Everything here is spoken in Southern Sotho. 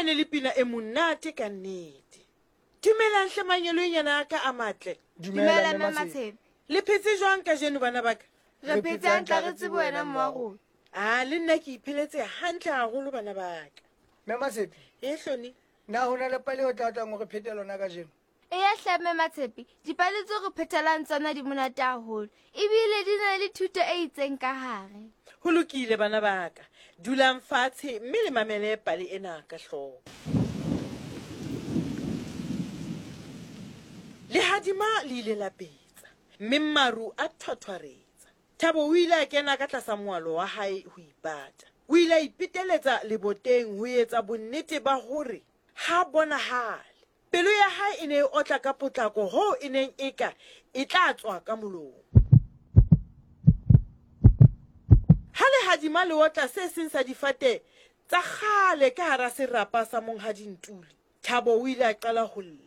ne le pina e monate ka nnete. Dumelang hle manyelonyana ka a matle. Dumela mme Matshepe. Le phetse jwang ka jeno bana ba ka? Re phetse hantle re tsebe wena mmago. Le nna ke ipheletse hantle haholo bana ba ka. Mme Matshepe. Hloni. Na hona le pale o tla tlang hore phete lona ka jeno. E ya hle mme Matshepe, dipale tse re phethelang tsona di monate haholo. Ebile di na le thuto e itseng ka hare. Ho lokile bana ba ka. Dulang fatshe mme le mamele pale ena ka hloko. Le hadima le ile la petsa, mme Mmaru a thothwaretsa. Thabo o ile a kena ka tlasa moalo wa hae ho ipata. O ile a ipeteletsa leboteng ho etsa bonnete ba hore ha bonahale. Pelo ya hae e ne e otla ka potlako ho e neng eka e tla tswa ka molomo. Ha le hadima le otla se seng sa difate tsa kgale ka hara serapa sa monghadintuli, Thabo o ile a qala ho lla.